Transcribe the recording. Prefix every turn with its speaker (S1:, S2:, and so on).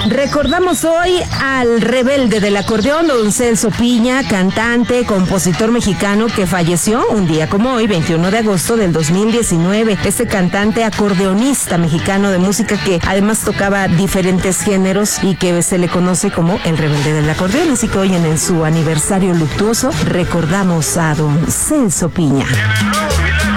S1: Recordamos hoy al rebelde del acordeón, don Celso Piña, cantante, compositor mexicano que falleció un día como hoy, 21 de agosto del 2019. Este cantante acordeonista mexicano de música que además tocaba diferentes géneros y que se le conoce como el rebelde del acordeón. Así que hoy en su aniversario luctuoso recordamos a don Celso Piña.